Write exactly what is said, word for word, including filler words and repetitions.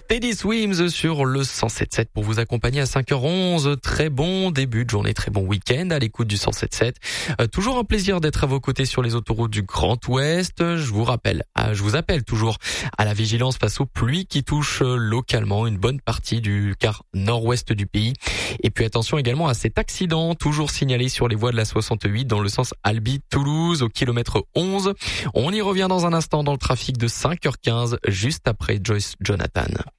Teddy Swims sur le cent sept sept pour vous accompagner à cinq heures onze. Très bon début de journée, très bon week-end à l'écoute du cent sept sept. Euh, toujours un plaisir d'être à vos côtés sur les autoroutes du Grand Ouest. Je vous rappelle, euh, je vous appelle toujours à la vigilance face aux pluies qui touchent euh, localement une bonne partie du quart nord-ouest du pays. Et puis attention également à cet accident toujours signalé sur les voies de la soixante-huit dans le sens Albi-Toulouse au kilomètre onze. On y revient dans un instant dans le trafic de cinq heures quinze juste après Joyce Jonathan.